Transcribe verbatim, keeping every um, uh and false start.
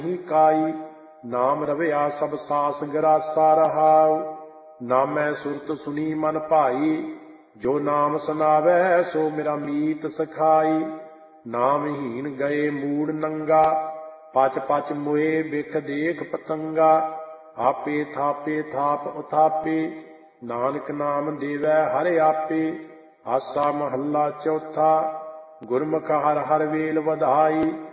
नहीं काई। नाम रवया सब सास गरासा रहाओ। नामै सुरत सुनी मन भाई। जो नाम सुनावै सो मेरा मीत सखाई। नामहीन गए मूड नंगा। पच पच मोए बिख देख पतंगा। आपे थापे थाप उथापे। नानक नाम देवै हर आपे। आसा महला चौथा। गुरमुख हर हर वेल वधाई।